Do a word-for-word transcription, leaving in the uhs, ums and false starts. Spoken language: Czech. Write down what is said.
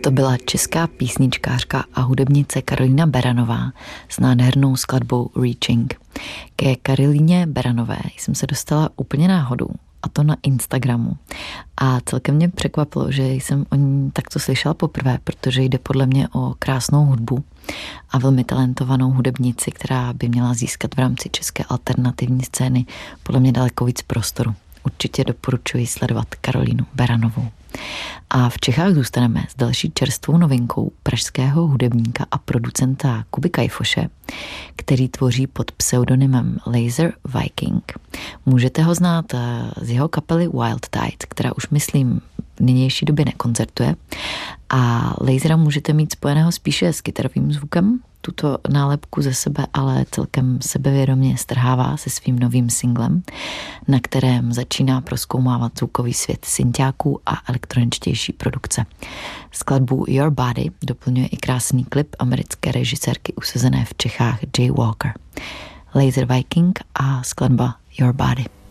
To byla česká písničkářka a hudebnice Karolína Beranová s nádhernou skladbou Reaching. Ke Karolíně Beranové jsem se dostala úplně náhodou, a to na Instagramu. A celkem mě překvapilo, že jsem o ní takto slyšela poprvé, protože jde podle mě o krásnou hudbu a velmi talentovanou hudebnici, která by měla získat v rámci české alternativní scény podle mě daleko víc prostoru. Určitě doporučuji sledovat Karolínu Beranovou. A v Čechách zůstaneme s další čerstvou novinkou pražského hudebníka a producenta Kuby Kajfoše, který tvoří pod pseudonymem Laser Viking. Můžete ho znát z jeho kapely Wild Tide, která už myslím v nynější době nekoncertuje. A Lasera můžete mít spojeného spíše s kytarovým zvukem. Tuto nálepku ze sebe ale celkem sebevědomě strhává se svým novým singlem, na kterém začíná prozkoumávat zvukový svět synťáků a elektroničtější produkce. Skladbu Your Body doplňuje i krásný klip americké režisérky usazené v Čechách Jay Walker. Laser Viking a skladba Your Body.